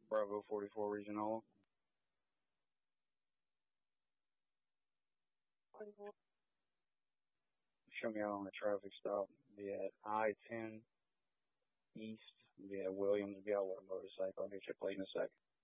Bravo 44 Regional. Show me out on the traffic stop. Be at I-10 East. Be at Williams. Be out with a motorcycle. I'll get your plate in a second.